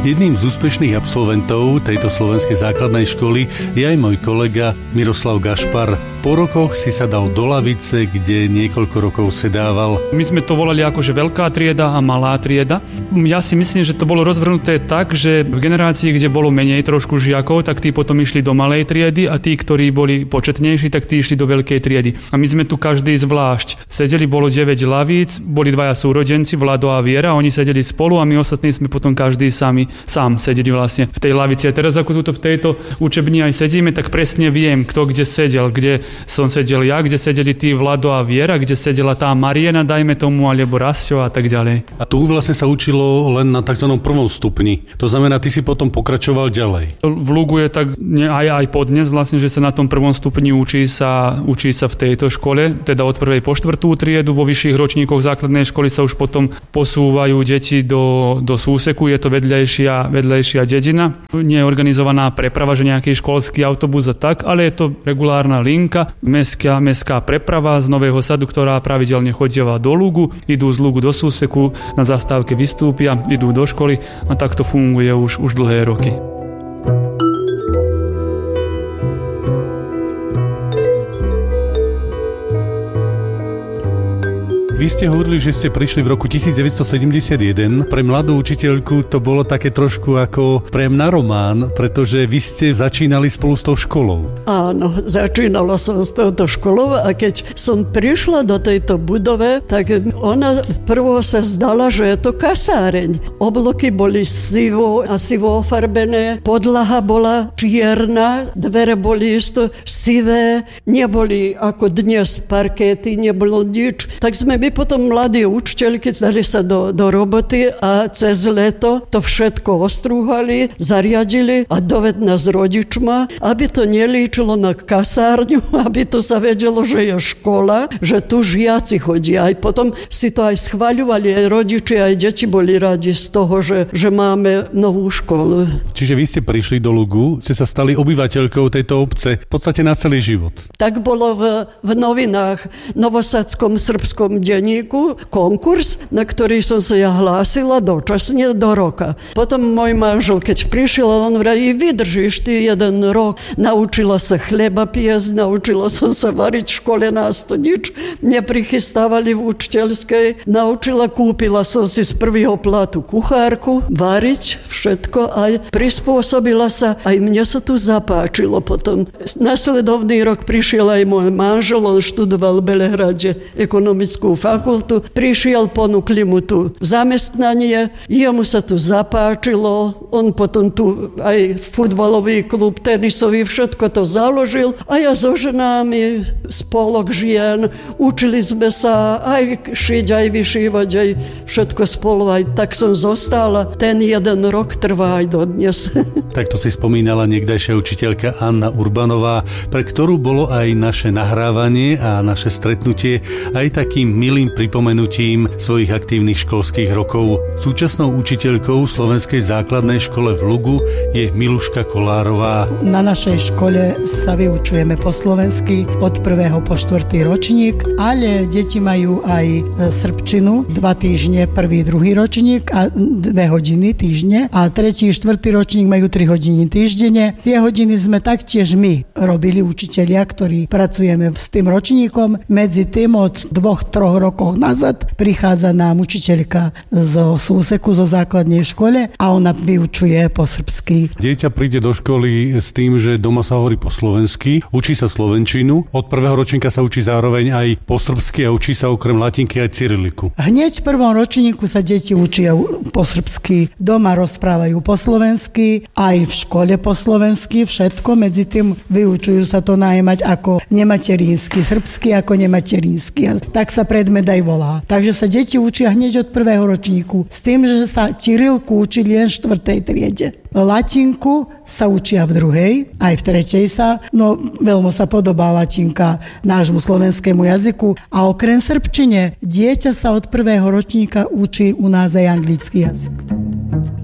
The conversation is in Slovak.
Jedným z úspešných absolventov tejto slovenskej základnej školy je aj môj kolega Miroslav Gašpar. Po rokoch si sa dal do lavice, kde niekoľko rokov sedával. My sme to volali akože veľká trieda a malá trieda. Ja si myslím, že to bolo rozvrhnuté tak, že v generácii, kde bolo menej trošku žiakov, tak tí potom išli do malej triedy a tí, ktorí boli početnejší, tak tí išli do veľkej triedy. A my sme tu každý zvlášť. Sedeli, bolo 9 lavíc, boli dvaja súrodenci, Vlado a Viera, oni sedeli spolu a my ostatní sme potom každý sám sedeli vlastne v tej lavici. A teraz ako tuto v tejto učebni aj sedíme, tak presne viem, kto kde sedel, kde som sedel ja, kde sedeli tí Vlado a Viera, kde sedela tá Mariena, dajme tomu, alebo Rasťo a tak ďalej. A tu vlastne sa učilo len na tzv. Prvom stupni. To znamená, ty si potom pokračoval ďalej. V Lugu je tak aj podnes vlastne, že sa na tom prvom stupni učí sa v tejto škole, teda od 1. po 4. triedu. Vo vyšších ročníkoch základnej školy sa už potom posúvajú deti do súseku, je to vedľajšia dedina. Nie je organizovaná preprava, že nejaký školský autobus a tak, ale je to regulárna linka, mestská preprava z Nového Sadu, ktorá pravidelne chodieva do Lugu, idú z Lugu do súseku, na zastávke vystúpia, idú do školy a takto funguje už dlhé roky. Vy ste hovorili, že ste prišli v roku 1971. Pre mladú učiteľku to bolo také trošku ako prejem na román, pretože vy ste začínali spolu s tou školou. Áno, začínala som s touto školou a keď som prišla do tejto budove, tak ona prvo sa zdala, že je to kasáreň. Obloky boli sivo ofarbené, podlaha bola čierna, dvere boli isto sivé, neboli ako dnes parkety, nebolo nič. Tak sme my potom mladí učiteľky dali sa do roboty a cez leto to všetko ostrúhali, zariadili a doved nás rodičma, aby to nelíčilo na kasárňu, aby to sa vedelo, že je škola, že tu žiaci chodia. Aj potom si to aj schvaľovali, aj rodiči, aj deti boli radi z toho, že máme novú školu. Čiže vy ste prišli do Lugu, ste sa stali obyvateľkou tejto obce v podstate na celý život. Tak bolo v novinách Novosadskom srbskom denníku konkurs, na ktorý som sa ja hlásila dočasne do roka. Potom môj manžel, keď prišiel, on vraví, vydržíš ty 1 rok. Naučila sa chleba piesť, naučila som sa variť v škole, nás to nič neprichystávali v učiteľskej. Kúpila som si z prvého platu kuchárku, variť všetko aj prispôsobila sa. Aj mne sa tu zapáčilo potom. Nasledovný rok prišiel aj môj manžel, on študoval v Belehrade ekonomickú fakultu, prišiel, ponúkli mu tu zamestnanie, jemu sa tu zapáčilo, on potom tu aj futbalový klub, tenisový, všetko to založil a ja so ženami, spolok žien, učili sme sa aj šiť, aj vyšívať, aj všetko spolu, aj tak som zostala. Ten 1 rok trvá aj dodnes. Takto si spomínala niekdajšia učiteľka Anna Urbanová, pre ktorú bolo aj naše nahrávanie a naše stretnutie aj takým milým pripomenutím svojich aktívnych školských rokov. Súčasnou učiteľkou v Slovenskej základnej škole v Lugu je Miluška Kolárová. Na našej škole sa vyučujeme po slovensky od 1. po 4. ročník, ale deti majú aj srbčinu 2 týždne, 1., 2. ročník a 2 hodiny týždne a 3. 4. ročník majú 3 hodiny týždenne. Tie hodiny sme taktiež my robili učitelia, ktorí pracujeme s tým ročníkom. Medzi tým od 2-3 rokov nazad prichádza nám učiteľka zo súseku, zo základnej škole a ona vyučuje po srbsky. Dieťa príde do školy s tým, že doma sa hovorí po slovensky, učí sa slovenčinu, od 1. ročníka sa učí zároveň aj po srbsky a učí sa okrem latinky aj cyriliku. Hneď v 1. ročníku sa deti učia po srbsky, doma rozprávajú po slovensky, aj v škole po slovensky, všetko, medzi tým vyučujú sa to najmať ako nematerínsky, srbsky ako nematerínsky. Tak sa predmet aj volá. Takže sa deti učia hneď od 1. ročníku, s tým, že sa cyrilku učili len v 4. triede. Latinku sa učia v 2., aj v 3. sa, no veľmi sa podobá latinka nášmu slovenskému jazyku a okrem srbčine dieťa sa od 1. ročníka učí u nás aj anglický jazyk.